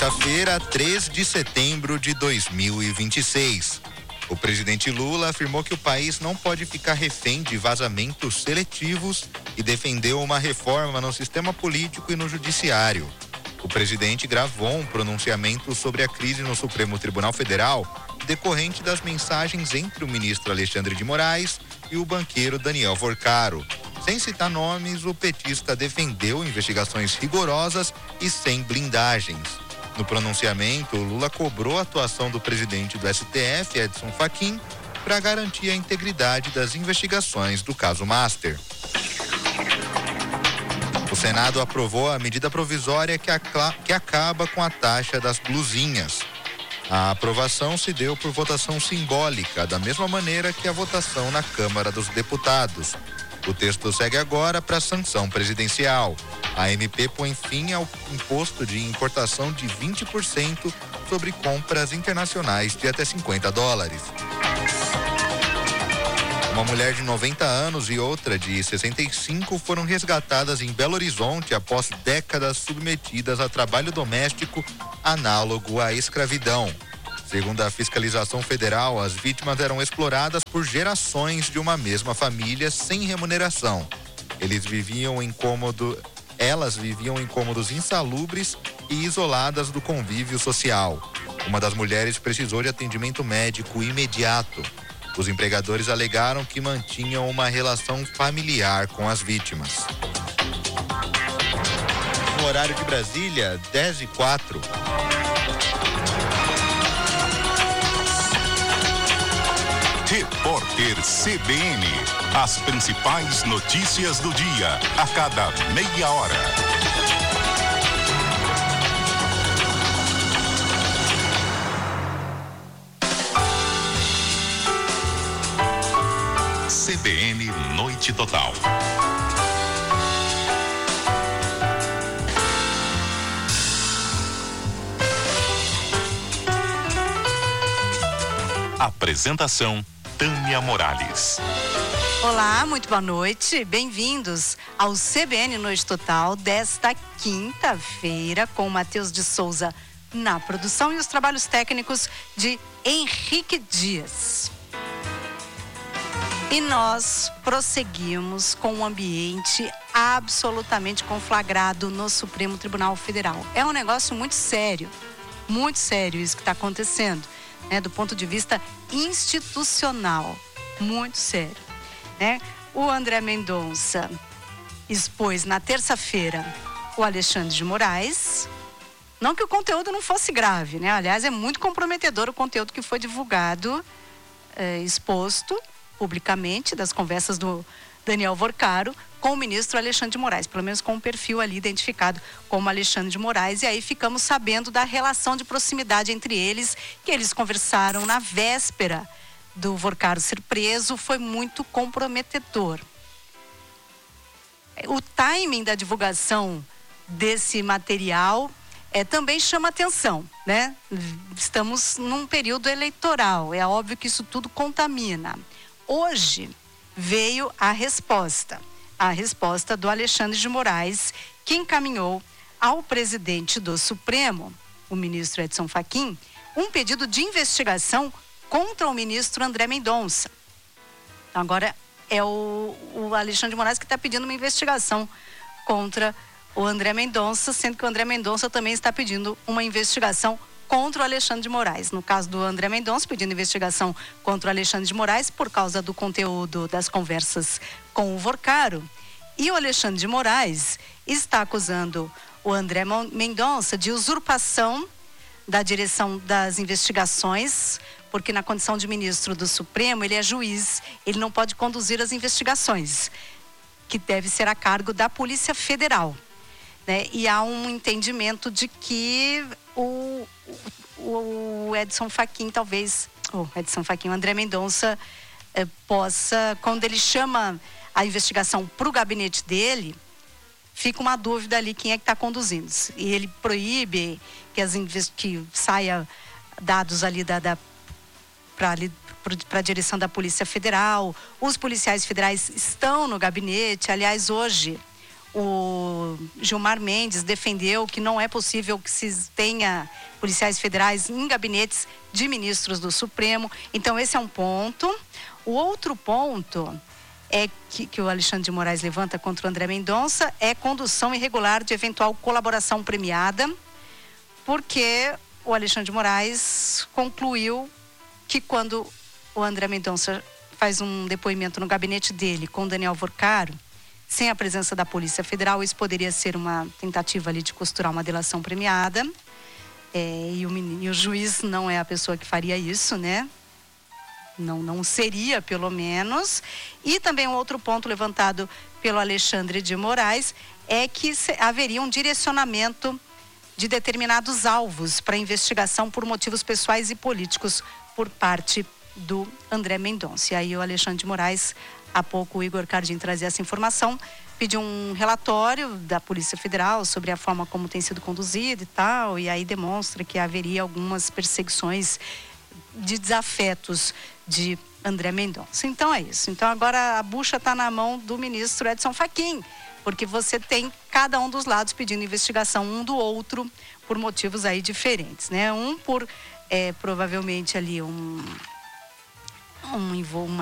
quinta-feira, 3 de setembro de 2026. O presidente Lula afirmou que o país não pode ficar refém de vazamentos seletivos e defendeu uma reforma no sistema político e no judiciário. O presidente gravou um pronunciamento sobre a crise no Supremo Tribunal Federal, decorrente das mensagens entre o ministro Alexandre de Moraes e o banqueiro Daniel Vorcaro. Sem citar nomes, o petista defendeu investigações rigorosas e sem blindagens. No pronunciamento, Lula cobrou a atuação do presidente do STF, Edson Fachin, para garantir a integridade das investigações do caso Master. O Senado aprovou a medida provisória que acaba com a taxa das blusinhas. A aprovação se deu por votação simbólica, da mesma maneira que a votação na Câmara dos Deputados. O texto segue agora para a sanção presidencial. A MP põe fim ao imposto de importação de 20% sobre compras internacionais de até $50. Uma mulher de 90 anos e outra de 65 foram resgatadas em Belo Horizonte após décadas submetidas a trabalho doméstico análogo à escravidão. Segundo a fiscalização federal, as vítimas eram exploradas por gerações de uma mesma família sem remuneração. Elas viviam em cômodos insalubres e isoladas do convívio social. Uma das mulheres precisou de atendimento médico imediato. Os empregadores alegaram que mantinham uma relação familiar com as vítimas. No horário de Brasília, 10h04. Repórter CBN. As principais notícias do dia, a cada meia hora. CBN Noite Total. Apresentação Tânia Morales. Olá, muito boa noite. Bem-vindos ao CBN Noite Total desta quinta-feira, com Matheus de Souza na produção e os trabalhos técnicos de Henrique Dias. E nós prosseguimos com um ambiente absolutamente conflagrado no Supremo Tribunal Federal. É um negócio muito sério isso que está acontecendo, né, do ponto de vista institucional, muito sério, né? O André Mendonça expôs na terça-feira o Alexandre de Moraes. Não que o conteúdo não fosse grave, né? Aliás, é muito comprometedor o conteúdo que foi divulgado, exposto publicamente, das conversas do Daniel Vorcaro com o ministro Alexandre de Moraes, pelo menos com um perfil ali identificado como Alexandre de Moraes, e aí ficamos sabendo da relação de proximidade entre eles, que eles conversaram na véspera do Vorcaro ser preso. Foi muito comprometedor. O timing da divulgação desse material também chama atenção, né? Estamos num período eleitoral, é óbvio que isso tudo contamina. Hoje veio a resposta do Alexandre de Moraes, que encaminhou ao presidente do Supremo, o ministro Edson Fachin, um pedido de investigação contra o ministro André Mendonça. Agora é o Alexandre de Moraes que está pedindo uma investigação contra o André Mendonça, sendo que o André Mendonça também está pedindo uma investigação contra o Alexandre de Moraes. No caso do André Mendonça, pedindo investigação contra o Alexandre de Moraes por causa do conteúdo das conversas com o Vorcaro. E o Alexandre de Moraes está acusando o André Mendonça de usurpação da direção das investigações, porque na condição de ministro do Supremo, ele é juiz, ele não pode conduzir as investigações, que deve ser a cargo da Polícia Federal, né? E há um entendimento de que o Edson Fachin, o André Mendonça possa, quando ele chama a investigação para o gabinete dele, fica uma dúvida ali quem é que está conduzindo. E ele proíbe que saia dados ali para a direção da Polícia Federal. Os policiais federais estão no gabinete. Aliás, hoje O Gilmar Mendes defendeu que não é possível que se tenha policiais federais em gabinetes de ministros do Supremo. Então, esse é um ponto. O outro ponto é que o Alexandre de Moraes levanta contra o André Mendonça é condução irregular de eventual colaboração premiada, porque o Alexandre de Moraes concluiu que quando o André Mendonça faz um depoimento no gabinete dele com o Daniel Vorcaro, sem a presença da Polícia Federal, isso poderia ser uma tentativa ali de costurar uma delação premiada. E o juiz não é a pessoa que faria isso, né? Não seria, pelo menos. E também um outro ponto levantado pelo Alexandre de Moraes é que haveria um direcionamento de determinados alvos para investigação por motivos pessoais e políticos por parte do André Mendonça. E aí o Alexandre de Moraes, há pouco o Igor Cardin trazia essa informação, pediu um relatório da Polícia Federal sobre a forma como tem sido conduzido e tal, e aí demonstra que haveria algumas perseguições de desafetos de André Mendonça. Então é isso. Então agora a bucha está na mão do ministro Edson Fachin, porque você tem cada um dos lados pedindo investigação um do outro por motivos aí diferentes, né? Um por provavelmente ali uma